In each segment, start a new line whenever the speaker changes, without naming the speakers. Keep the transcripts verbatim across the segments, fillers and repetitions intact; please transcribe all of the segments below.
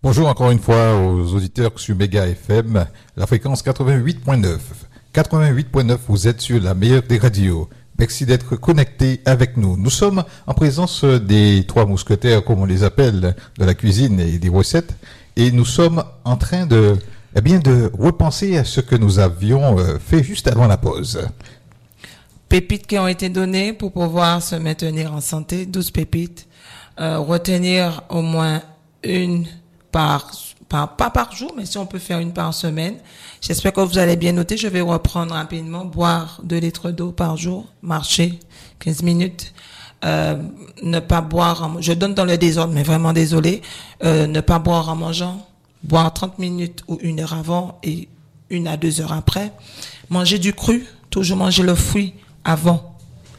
Bonjour encore une fois aux auditeurs sur Méga F M, la fréquence quatre-vingt-huit point neuf. quatre-vingt-huit point neuf, vous êtes sur la meilleure des radios. Merci d'être connectés avec nous. Nous sommes en présence des trois mousquetaires, comme on les appelle, de la cuisine et des recettes. Et nous sommes en train de, eh bien, de repenser à ce que nous avions fait juste avant la pause.
Pépites qui ont été données pour pouvoir se maintenir en santé, douze pépites. Euh, retenir au moins une par, par, pas par jour, mais si on peut faire une par semaine. J'espère que vous allez bien noter. Je vais reprendre rapidement. Boire deux litres d'eau par jour. Marcher quinze minutes. Euh, ne pas boire en, je donne dans le désordre, mais vraiment désolé. Euh, ne pas boire en mangeant. Boire trente minutes ou une heure avant et une à deux heures après. Manger du cru. Toujours manger le fruit avant.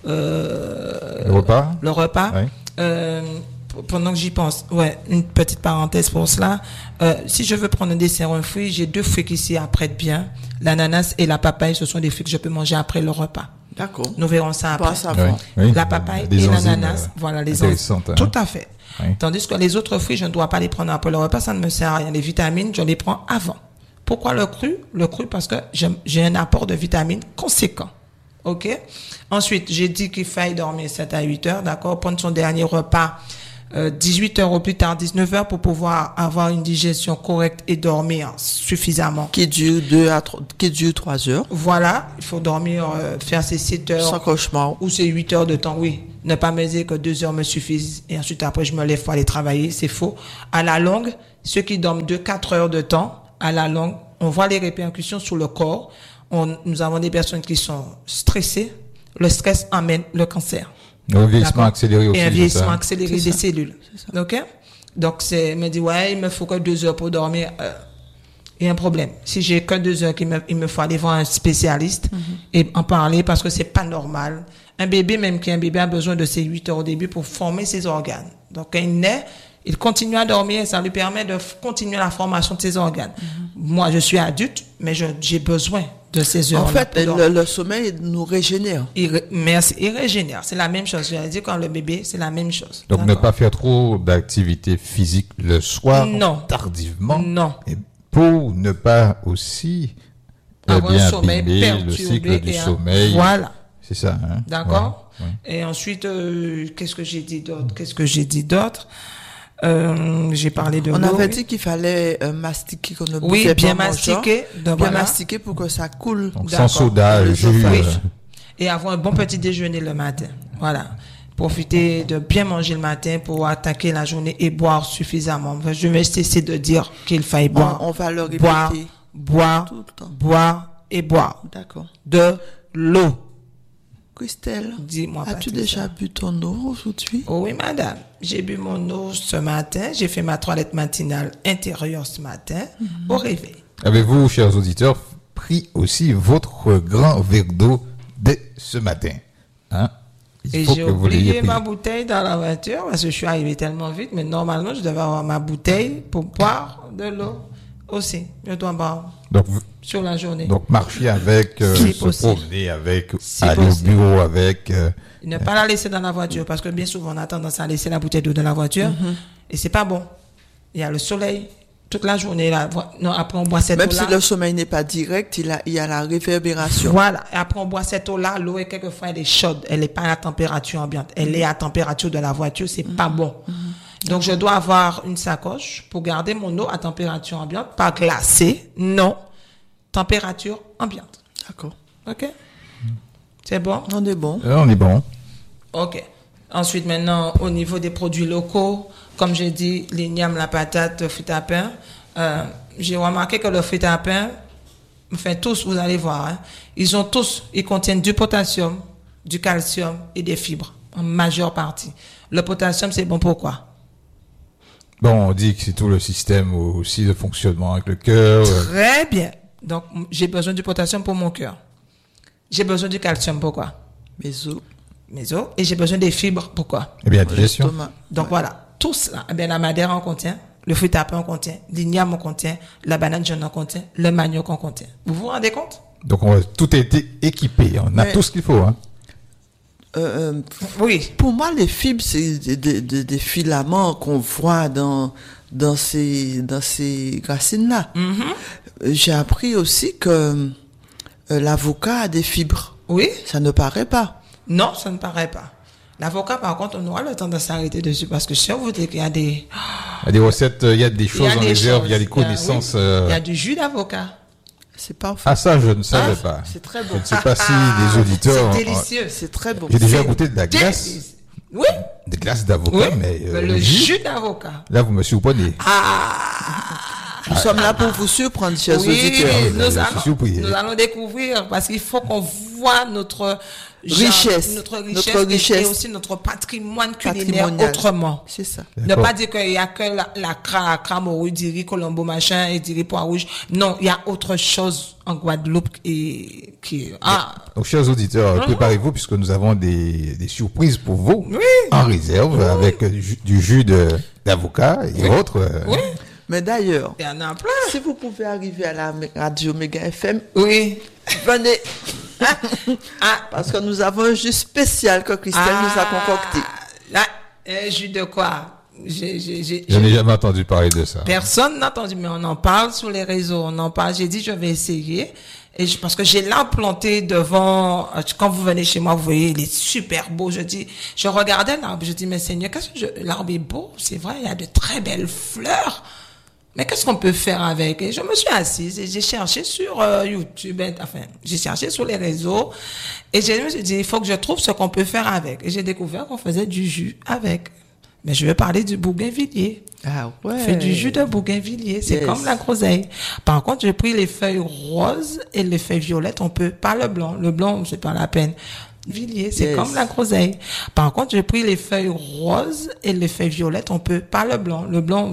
Euh,
le repas.
Le repas.
Oui.
Euh, pendant que j'y pense, ouais, une petite parenthèse pour cela. Euh, si je veux prendre un dessert, un fruit, j'ai deux fruits qui s'y apprêtent bien. L'ananas et la papaye, ce sont des fruits que je peux manger après le repas.
D'accord.
Nous verrons ça après.
Oui,
oui.
La papaye
des
et
enzymes,
l'ananas,
euh,
voilà les enzymes.
Hein.
Tout à fait.
Oui.
Tandis que les autres fruits, je ne dois pas les prendre après le repas, ça ne me sert à rien. Les vitamines, je les prends avant. Pourquoi le cru? Le cru parce que j'ai un apport de vitamines conséquent. OK? Ensuite, j'ai dit qu'il faille dormir sept à huit heures, d'accord? Prendre son dernier repas euh, dix-huit heures au plus tard dix-neuf heures pour pouvoir avoir une digestion correcte et dormir suffisamment.
Qui dure deux à trois, qui dure trois heures.
Voilà, il faut dormir, euh, faire ces sept heures.
Sans cauchemar.
Ou ces huit heures de temps, oui. Ne pas me dire que deux heures me suffisent et ensuite après je me lève pour aller travailler, c'est faux. À la longue, ceux qui dorment deux à quatre heures de temps, à la longue, on voit les répercussions sur le corps. On, nous avons des personnes qui sont stressées. Le stress amène le cancer.
Le vieillissement accéléré aussi.
Et un vieillissement
ça.
accéléré des cellules. OK? Donc, c'est, me dit, ouais, il me faut que deux heures pour dormir. Euh, il y a un problème. Si j'ai que deux heures, il me, il me faut aller voir un spécialiste mm-hmm. et en parler parce que c'est pas normal. Un bébé, même qui est un bébé, a besoin de ces huit heures au début pour former ses organes. Donc, quand il naît, il continue à dormir et ça lui permet de f- continuer la formation de ses organes. Mm-hmm. Moi, je suis adulte, mais je, j'ai besoin de ces heures.
En fait, le, le sommeil nous régénère.
Il ré, merci, il régénère. C'est la même chose. J'allais dire quand le bébé, c'est la même chose.
Donc,
d'accord.
ne pas faire trop d'activité physique le soir,
non.
tardivement.
Non.
Et pour ne pas aussi
avoir
eh bien,
un sommeil
abîmer le cycle du
un...
sommeil.
Voilà.
C'est ça. Hein?
D'accord.
Ouais, ouais.
Et ensuite, euh, qu'est-ce que j'ai dit d'autre? Qu'est-ce que j'ai dit d'autre? Euh, j'ai parlé de
On
l'eau,
avait
oui.
dit qu'il fallait euh, mastiquer, qu'on ne
oui,
buvait
bien
pas
mastiquer,
bien
voilà.
mastiquer pour que ça coule.
Donc, sans soda, jus.
Oui. Et avoir un bon petit déjeuner le matin. Voilà. Profiter de bien manger le matin pour attaquer la journée et boire suffisamment. Je vais essayer de dire qu'il faille boire.
On, on va le répéter.
Boire, boire,
tout le temps.
boire et boire.
D'accord.
De l'eau.
Christelle,
dis-moi
as-tu
pas
déjà
ça.
bu ton eau aujourd'hui?
Oh oui, madame. J'ai bu mon eau ce matin. J'ai fait ma toilette matinale intérieure ce matin mm-hmm. au réveil.
Avez-vous, chers auditeurs, pris aussi votre grand verre d'eau dès ce matin? Hein? Il
Et
faut
j'ai
que vous l'ayez
oublié
pris.
ma bouteille dans la voiture parce que je suis arrivé tellement vite. Mais normalement, je devais avoir ma bouteille pour boire de l'eau aussi. Je dois boire.
Donc,
sur la journée.
Donc, marcher avec, euh,
si
se
possible.
promener avec,
si
aller
possible.
au bureau avec. Euh,
ne pas la laisser dans la voiture parce que bien souvent, on a tendance à laisser la bouteille d'eau dans la voiture mm-hmm. et c'est pas bon. Il y a le soleil toute la journée. Là. Non, après, on boit cette
Même
eau-là.
si le sommeil n'est pas direct, il, a, il y a la réverbération.
Voilà. Et après, on boit cette eau-là. L'eau, est quelquefois, elle est chaude. Elle n'est pas à la température ambiante. Elle mm-hmm. est à la température de la voiture. C'est mm-hmm. pas bon. Mm-hmm. Donc, je dois avoir une sacoche pour garder mon eau à température ambiante. Pas glacée. Non. Température ambiante.
D'accord.
OK? Mm. C'est bon?
On est bon.
Euh, on est bon.
OK. Ensuite, maintenant, au niveau des produits locaux, comme j'ai dit, l'igname, la patate, le fruit à pain, euh, j'ai remarqué que le fruit à pain, enfin tous, vous allez voir, hein, ils ont tous, ils contiennent du potassium, du calcium et des fibres, en majeure partie. Le potassium, c'est bon pour quoi?
Bon, on dit que c'est tout le système aussi de fonctionnement avec le cœur.
Très bien. Donc, j'ai besoin du potassium pour mon cœur. J'ai besoin du calcium, pourquoi?
Mes os.
Mes os. Et j'ai besoin des fibres, pourquoi?
Eh bien, digestion.
Donc, ouais. Voilà. Tout cela. Eh bien, la madère en contient, le fruit à pain en contient, l'igname en contient, la banane jaune en contient, le manioc en contient. Vous vous rendez compte?
Donc, on a tout été équipé. On a
Mais,
tout ce qu'il faut. Hein.
euh, euh,
Oui.
pour moi, les fibres, c'est des, des, des, des filaments qu'on voit dans dans ces dans ces racines-là.
Mm-hmm.
J'ai appris aussi que euh, l'avocat a des fibres.
Oui.
Ça ne paraît pas.
Non, ça ne paraît pas. L'avocat, par contre, on aura le temps de s'arrêter dessus parce que si on vous dit qu'il y a des...
Il y a des recettes, il y a des
Il y
choses
a
en
des
réserve,
choses.
il y a des
Il y a-
connaissances.
oui.
euh,
Il y a du jus d'avocat.
C'est pas
Ah, ça, je ne savais
Ah,
pas.
c'est très
Je
bon.
ne sais pas si les auditeurs.
C'est délicieux.
C'est très bon.
J'ai déjà
C'est
goûté de la glace,
délici- Oui.
des glaces d'avocat,
Oui.
mais euh,
le
le jus,
jus d'avocat.
là, vous me surprenez.
Nous sommes là pour vous surprendre, chers
Oui,
auditeurs.
nous
je suis
allons,
surpris.
nous allons découvrir parce qu'il faut qu'on voit notre
Richesse.
notre
Notre
richesse, et-
richesse.
et aussi notre patrimoine culinaire
Patrimonial.
autrement.
C'est ça.
Ne
D'accord.
pas dire qu'il y a que la, la cra, cramoru, diri, colombo, machin, et diri, pois rouge. Non, il y a autre chose en Guadeloupe et qui, ah,
Donc, chers auditeurs,
Mhm.
préparez-vous puisque nous avons des, des surprises pour vous
Oui.
en réserve avec du, jus- du jus de, d'avocat et autres. euh,
oui,
Mais d'ailleurs,
il y en a plein.
si vous pouvez arriver à la radio Méga F M,
Oui.
venez.
Ah,
Parce que nous avons un jus spécial que Christelle nous a concocté.
Là, un jus de quoi? J'ai, j'ai, j'ai,
Je n'ai jamais entendu parler de ça.
Personne n'a entendu, mais on en parle sur les réseaux, on en parle. J'ai dit, je vais essayer. Et je, parce que j'ai l'arbre planté devant, euh, quand vous venez chez moi, vous voyez, il est super beau. Je dis, je regardais l'arbre, je dis, mais Seigneur, qu'est-ce que je, l'arbre est beau, c'est vrai, il y a de très belles fleurs. Mais qu'est-ce qu'on peut faire avec? Et je me suis assise et j'ai cherché sur euh, YouTube, et- enfin, j'ai cherché sur les réseaux et je me suis dit, il faut que je trouve ce qu'on peut faire avec. Et j'ai découvert qu'on faisait du jus avec. Mais je vais parler du bougainvillier.
Ah ouais.
On fait du jus de bougainvillier, c'est
Yes.
comme la groseille. Par contre, j'ai pris les feuilles roses et les feuilles violettes, on peut, pas le blanc. Le blanc, c'est pas la peine. Villiers, c'est
Yes.
comme la groseille. Par contre, j'ai pris les feuilles roses et les feuilles violettes, on peut, pas le blanc. Le blanc,